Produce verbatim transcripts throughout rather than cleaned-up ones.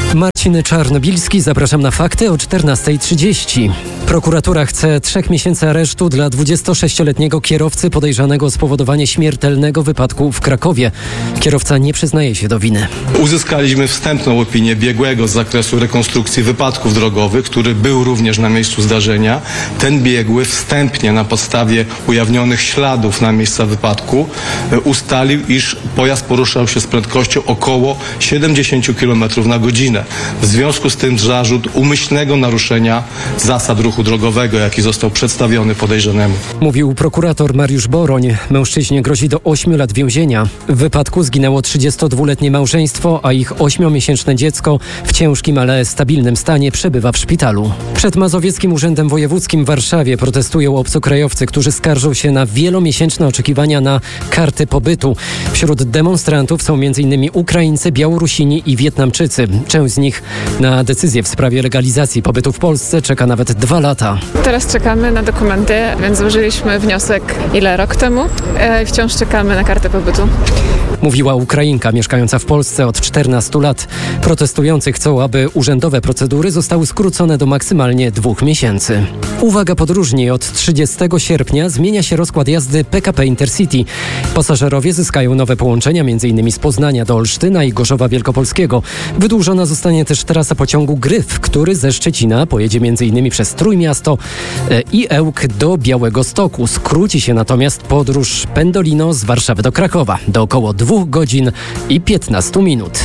Marcin Czarnobilski, zapraszam na fakty o czternasta trzydzieści. Prokuratura chce trzech miesięcy aresztu dla dwudziestosześcioletniego kierowcy podejrzanego o spowodowanie śmiertelnego wypadku w Krakowie. Kierowca nie przyznaje się do winy. Uzyskaliśmy wstępną opinię biegłego z zakresu rekonstrukcji wypadków drogowych, który był również na miejscu zdarzenia. Ten biegły wstępnie na podstawie ujawnionych śladów na miejsca wypadku ustalił, iż pojazd poruszał się z prędkością około siedemdziesiąt kilometrów na godzinę. W związku z tym zarzut umyślnego naruszenia zasad ruchu drogowego, jaki został przedstawiony podejrzanemu. Mówił prokurator Mariusz Boroń. Mężczyźnie grozi do ośmiu lat więzienia. W wypadku zginęło trzydziestodwuletnie małżeństwo, a ich ośmiomiesięczne dziecko w ciężkim, ale stabilnym stanie przebywa w szpitalu. Przed Mazowieckim Urzędem Wojewódzkim w Warszawie protestują obcokrajowcy, którzy skarżą się na wielomiesięczne oczekiwania na karty pobytu. Wśród demonstrantów są między innymi Ukraińcy, Białorusini i Wietnamczycy. Część z nich na decyzję w sprawie legalizacji pobytu w Polsce czeka nawet dwa lata. Teraz czekamy na dokumenty, więc złożyliśmy wniosek ile rok temu i wciąż czekamy na kartę pobytu. Mówiła Ukrainka mieszkająca w Polsce od czternastu lat. Protestujący chcą, aby urzędowe procedury zostały skrócone do maksymalnie dwóch miesięcy. Uwaga podróżni, od trzydziestego sierpnia zmienia się rozkład jazdy P K P Intercity. Pasażerowie zyskają nowe połączenia m in z Poznania do Olsztyna i Gorzowa Wielkopolskiego. Wydłużona zostanie też trasa pociągu Gryf, który ze Szczecina pojedzie m in przez Trójmiasto i Ełk do Białegostoku. Skróci się natomiast podróż Pendolino z Warszawy do Krakowa do około dwóch godzin i piętnastu minut.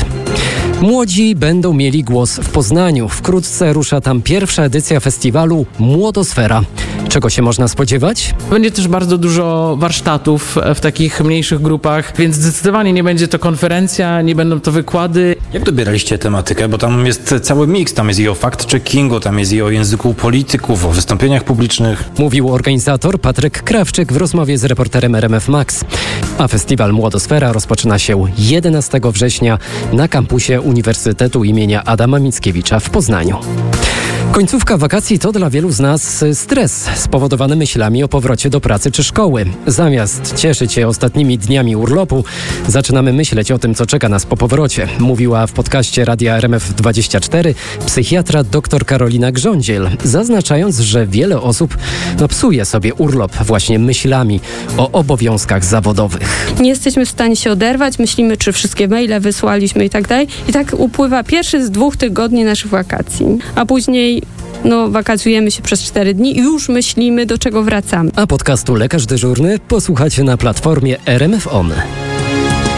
Młodzi będą mieli głos w Poznaniu. Wkrótce rusza tam pierwsza edycja festiwalu Młodosfera. Czego się można spodziewać? Będzie też bardzo dużo warsztatów w takich mniejszych grupach, więc zdecydowanie nie będzie to konferencja, nie będą to wykłady. Jak dobieraliście tematykę? Bo tam jest cały miks, tam jest i o fact-checkingu, tam jest i o języku polityków, o wystąpieniach publicznych. Mówił organizator Patryk Krawczyk w rozmowie z reporterem R M F Max. A festiwal Młodosfera rozpoczyna się jedenastego września na kampusie Uniwersytetu imienia Adama Mickiewicza w Poznaniu. Końcówka wakacji to dla wielu z nas stres spowodowany myślami o powrocie do pracy czy szkoły. Zamiast cieszyć się ostatnimi dniami urlopu, zaczynamy myśleć o tym, co czeka nas po powrocie. Mówiła w podcaście Radia R M F dwadzieścia cztery psychiatra dr Karolina Grządziel, zaznaczając, że wiele osób no, psuje sobie urlop właśnie myślami o obowiązkach zawodowych. Nie jesteśmy w stanie się oderwać, myślimy, czy wszystkie maile wysłaliśmy i tak dalej. I tak upływa pierwszy z dwóch tygodni naszych wakacji, a później no, wakacjujemy się przez cztery dni i już myślimy, do czego wracamy. A podcastu Lekarz Dyżurny posłuchacie na platformie R M F On.